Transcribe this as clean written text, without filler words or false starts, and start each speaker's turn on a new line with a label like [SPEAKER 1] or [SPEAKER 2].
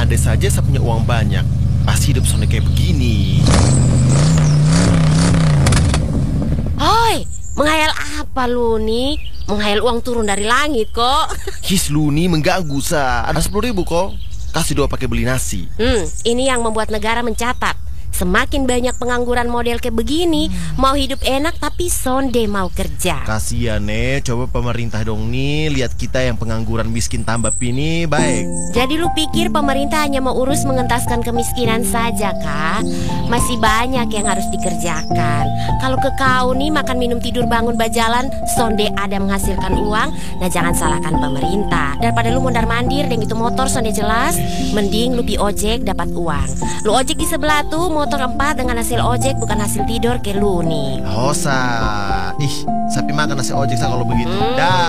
[SPEAKER 1] Ada saja saya punya uang banyak, pasti hidup sonde kayak begini.
[SPEAKER 2] Hoi, menghayal apa lu nih? Menghayal uang turun dari langit kok.
[SPEAKER 1] His Luni mengganggu sa. Ada 10.000 kok. Kasih doa pakai beli nasi.
[SPEAKER 2] Ini yang membuat negara mencatat. Semakin banyak pengangguran model kayak begini, mau hidup enak tapi sonde mau kerja.
[SPEAKER 1] Kasian coba pemerintah dong nih, lihat kita yang pengangguran miskin tambah ini baik.
[SPEAKER 2] Jadi lu pikir pemerintah hanya mau urus mengentaskan kemiskinan saja kah? Masih banyak yang harus dikerjakan. Kalau ke kau nih makan minum tidur bangun bajalan, sonde ada menghasilkan uang. Nah jangan salahkan pemerintah. Daripada lu mondar mandir dan itu motor sonde jelas, mending lu pi ojek dapat uang. Lu ojek di sebelah tuh motor 4 dengan hasil ojek bukan hasil tidur ke lu nih.
[SPEAKER 1] Hosa. Ih, sapi makan nasi ojek sa kalau begitu. Dah.